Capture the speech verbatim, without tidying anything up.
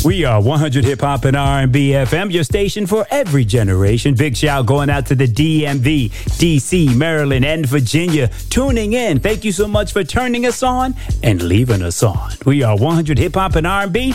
We are one hundred Hip Hop and R and B F M, your station for every generation. Big shout going out to the D M V, D C, Maryland, and Virginia tuning in. Thank you so much for turning us on and leaving us on. We are one hundred Hip Hop and R and B,